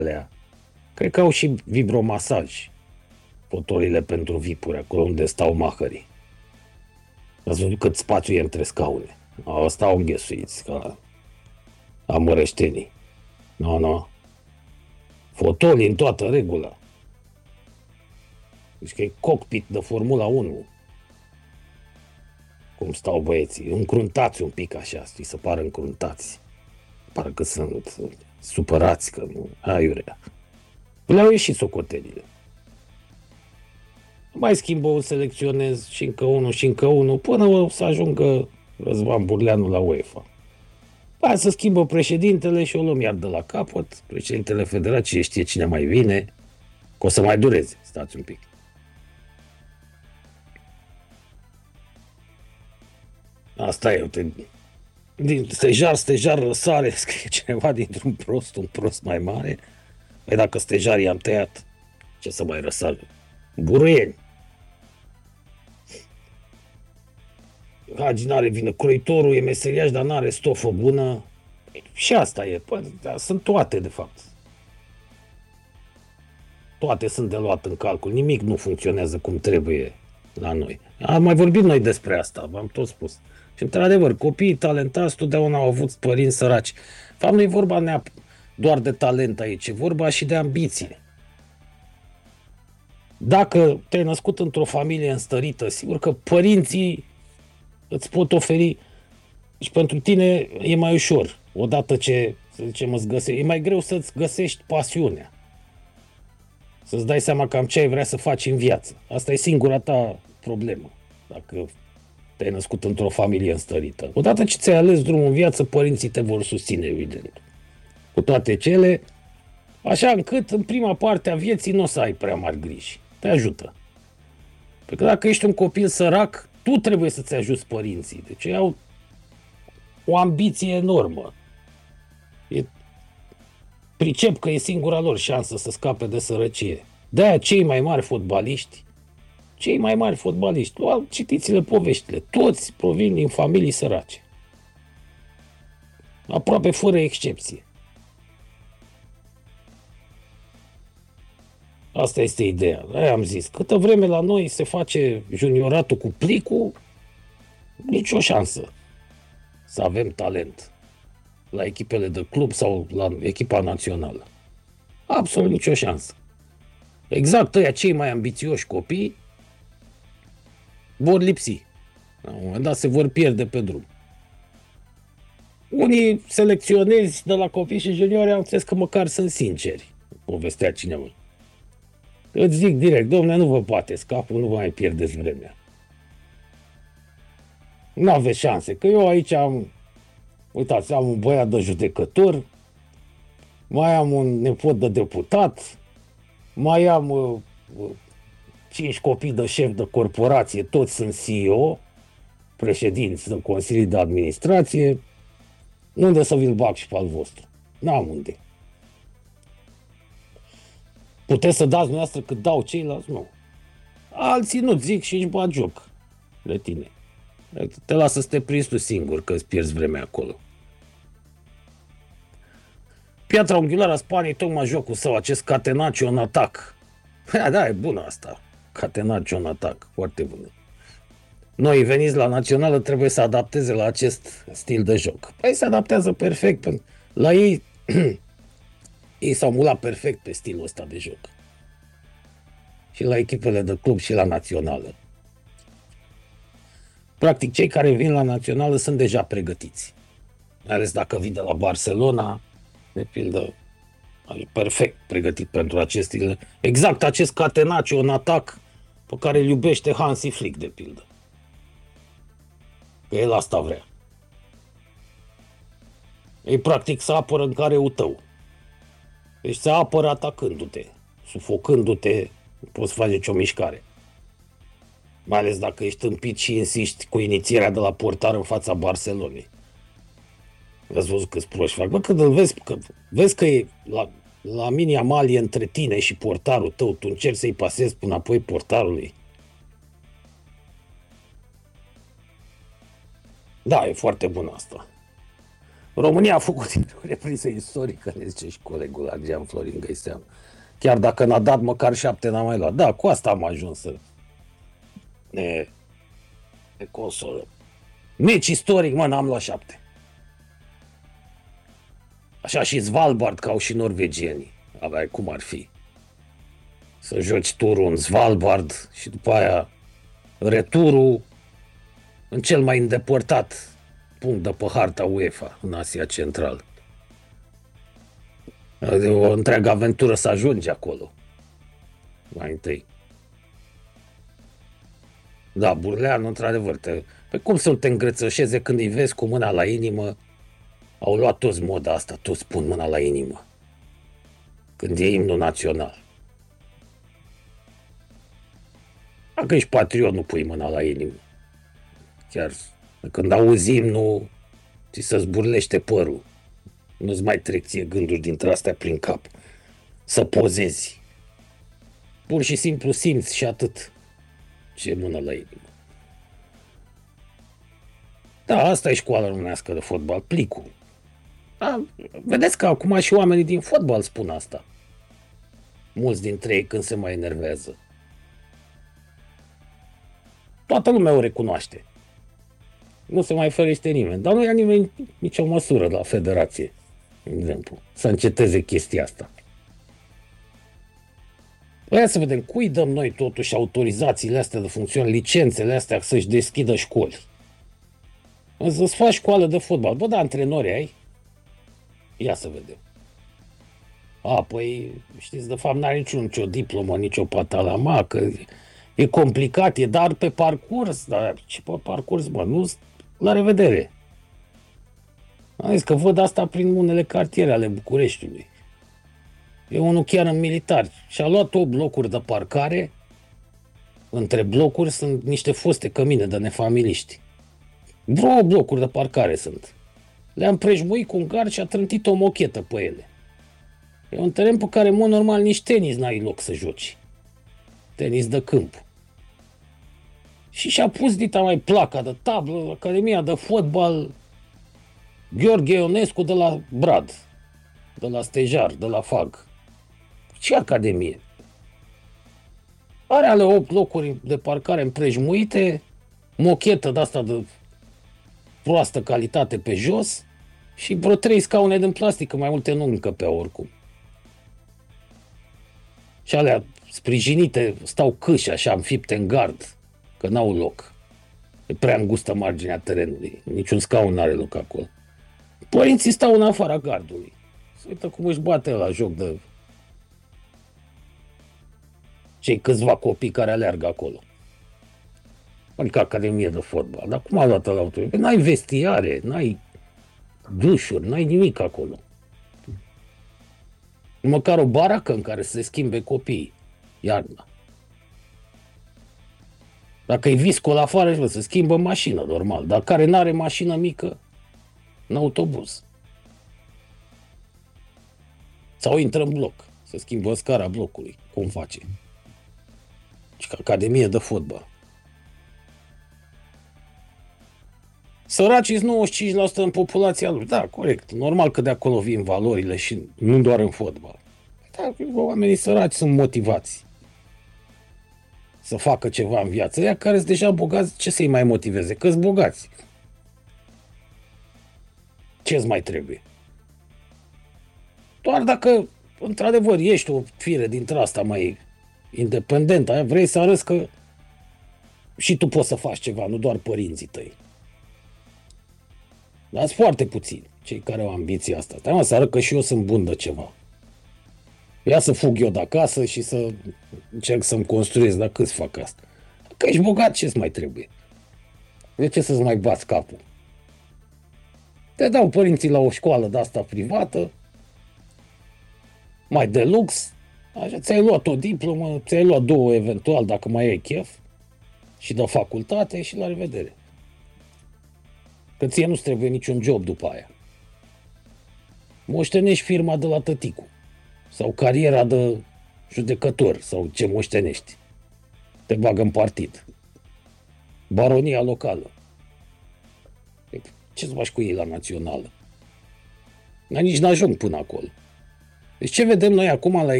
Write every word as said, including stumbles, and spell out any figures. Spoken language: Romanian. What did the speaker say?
alea. Cred că au și vibromasaj. Fotolile pentru vipuri, acolo unde stau mahării. Ați văzut cât spațiu e între scaune. Asta au înghesuiți, ca amărăștenii. Nu, no, nu. No. Fotolii în toată regula. Deci că e cockpit de Formula unu. Cum stau băieții, încruntați un pic așa, știi, să pară încruntați. Parcă sunt supărați că nu, aiurea. Le-au ieșit socotelile. Mai schimbă un selecționez și încă unul și încă unul până o să ajungă Răzvan Burleanu la UEFA. Hai să schimbă președintele și o luăm iar de la capăt. Președintele Federației știe cine mai vine, că o să mai dureze. Stați un pic. Asta e, uite, din stejar, stejar, răsare, scrie cineva dintr-un prost, un prost mai mare. Păi dacă stejarii am tăiat, ce să mai răsară? Buruieni. Hagi n-are vină, croitorul e meseriaș, dar n-are stofă bună. Și asta e, păi, da, sunt toate de fapt. Toate sunt de luat în calcul, nimic nu funcționează cum trebuie la noi. Am mai vorbit noi despre asta, v-am tot spus. Și într-adevăr, copiii talentați totdeauna au avut părinți săraci. De fapt, nu e vorba doar de talent aici, e vorba și de ambiție. Dacă te-ai născut într-o familie înstărită, sigur că părinții îți pot oferi și pentru tine e mai ușor. Odată ce, să zicem, îți găsești, e mai greu să-ți găsești pasiunea. Să-ți dai seama cam ce ai vrea să faci în viață. Asta e singura ta problemă. Dacă te-ai născut într-o familie înstărită. Odată ce ți-ai ales drumul în viață, părinții te vor susține, evident. Cu toate cele, așa încât în prima parte a vieții nu o să ai prea mari griji. Te ajută. Pentru că dacă ești un copil sărac, tu trebuie să-ți ajuți părinții. Deci ei au o ambiție enormă. E, pricep că e singura lor șansă să scape de sărăcie. De-aia cei mai mari fotbaliști, cei mai mari fotbaliști, citiți-le poveștile, toți provin din familii sărace. Aproape fără excepție. Asta este ideea. Aia am zis. Câtă vreme la noi se face junioratul cu plicul, nicio șansă să avem talent la echipele de club sau la echipa națională. Absolut nicio șansă. Exact ăia cei mai ambițioși copii vor lipsi. La un moment dat se vor pierde pe drum. Unii selecționezi de la copii și juniori au înțeles că măcar sunt sinceri. Povestea cineva. Îți zic direct, domne, nu vă bateți capul, nu vă mai pierdeți vremea. Nu aveți șanse, că eu aici am, uitați, am un băiat de judecător, mai am un nepot de deputat, mai am uh, uh, cinci copii de șef de corporație, toți sunt C E O, președinți de consilii de administrație, unde să vi-l bag și pe al vostru? N-am unde. Puteți să dați dumneavoastră cât dau ceilalți? Nu. Alții nu zic și își bat joc de tine. Te lasă să te prinzi tu singur că îți pierzi vremea acolo. Piatra unghiulară a Spaniei tocmai jocul său, acest catenaccio în atac. Da, da, e bună asta. Catenaccio în atac, foarte bună. Noi veniți la națională trebuie să adapteze la acest stil de joc. Păi se adaptează perfect. La ei, ei s-au mulat perfect pe stilul ăsta de joc. Și la echipele de club și la națională. Practic, cei care vin la națională sunt deja pregătiți. Mai ales dacă vin de la Barcelona, de pildă, e perfect pregătit pentru acest stil. Exact acest catenaccio în atac pe care îl iubește Hansi Flick, de pildă. Că el asta vrea. Ei practic să apără în careul tău. Deci să apără atacându-te, sufocându-te, nu poți face nicio mișcare. Mai ales dacă ești tâmpit și insisti cu inițierea de la portar în fața Barcelonei. Ați văzut câți proști fac. Bă, când îl vezi, că, vezi că e la, la mini amalie între tine și portarul tău, tu încerci să-i pasezi până apoi portarului. Da, e foarte bun asta. România a făcut o repriză istorică, ne zice și colegul Argean Florin Găiseanu. Chiar dacă n-a dat, măcar șapte n-a mai luat. Da, cu asta am ajuns să ne, ne consolăm. Meci istoric, mă, n-am luat șapte. Așa și Svalbard, ca au și norvegienii. Aveai cum ar fi. Să joci turul în Svalbard și după aia returul în cel mai îndepărtat punct de pe harta UEFA, în Asia Centrală. O întreagă aventură să ajungi acolo. Mai întâi. Da, Burleanu, într-adevăr, te... Pe cum să nu te îngrețășeze când îi vezi cu mâna la inimă? Au luat toți moda asta, toți pun mâna la inimă. Când e imnul național. Dacă ești patriot, nu pui mâna la inimă. Chiar când auzi imnul, ți se zburlește părul. Nu-ți mai trec ție gânduri dintre astea prin cap. Să pozezi. Pur și simplu simți și atât. Ce mână la inimă. Da, asta e școala românească de fotbal, plicul. Da, vedeți că acum și oamenii din fotbal spun asta. Mulți dintre ei când se mai enervează. Toată lumea o recunoaște. Nu se mai ferește nimeni. Dar nu ia nimeni nicio măsură la federație, de exemplu, să înceteze chestia asta. Hai să vedem, cui dăm noi totuși autorizațiile astea de funcțiune, licențele astea să-și deschidă școli? Să-ți faci școală de fotbal. Bă, da, antrenori ai? Ia să vedem. A, păi, știți, de fapt n-are niciun, nicio diplomă, nicio patalama, că e complicat, e dar pe parcurs, dar ce pe parcurs, mă, nu, la revedere. Am zis că văd asta prin unele cartiere ale Bucureștiului. E unul chiar în militar și a luat opt blocuri de parcare, între blocuri sunt niște foste cămine de nefamiliști. Vreo blocuri de parcare sunt. Le-am prejmuit cu un gard și a trântit o mochetă pe ele. E un teren pe care, în mod normal, nici tenis n-ai loc să joci. Tenis de câmp. Și și-a pus dita mai placa de tablă, Academia de Fotbal Gheorghe Ionescu de la Brad, de la Stejar, de la Fag. Ce academie? Are ale opt locuri de parcare împrejmuite, mochetă de-asta de proastă calitate pe jos și vreo trei scaune din plastic, că mai multe nu încăpea oricum. Și alea sprijinite stau câși așa înfipte în gard, că n-au loc. E prea îngustă marginea terenului, niciun scaun n-are loc acolo. Părinții stau în afara gardului. Se uită cum își bate la joc de cei câțiva copii care aleargă acolo. Adică academie de fotbal. Dar cum a luat la autoritate? N-ai vestiare, n-ai dușuri, n-ai nimic acolo. Măcar o baracă în care să se schimbe copiii iarna. Dacă e viscol afară, se schimbă mașină, normal. Dar care n-are mașină mică, în autobuz. Sau intră în bloc, se schimbă scara blocului. Cum face? Și ca academie de fotbal. Săracii sunt nouăzeci și cinci la sută în populația lui. Da, corect. Normal că de acolo vin valorile și nu doar în fotbal. Da, oamenii săraci sunt motivați să facă ceva în viață. Ea care sunt deja bogați, ce să-i mai motiveze? Că-s bogați. Ce-ți mai trebuie? Doar dacă, într-adevăr, ești o fire dintre asta mai independentă, vrei să arăți că și tu poți să faci ceva, nu doar părinții tăi. Dar sunt foarte puțini cei care au ambiția asta. Dar să arăt că și eu sunt bun de ceva. Ia să fug eu de acasă și să încerc să-mi construiesc, dar câți fac asta? Că ești bogat, ce-ți mai trebuie? De ce să-ți mai bați capul? Te dau părinții la o școală de-asta privată, mai de lux, așa, ți-ai luat o diplomă, ți-ai luat două eventual, dacă mai ai chef, și de facultate și la revedere. Că ție nu-ți trebuie niciun job după aia. Moștenești firma de la tăticu. Sau cariera de judecător. Sau ce moștenești. Te bagă în partid. Baronia locală. Ce-ți faci cu ei la națională? Dar nici n-ajung până acolo. Deci ce vedem noi acum la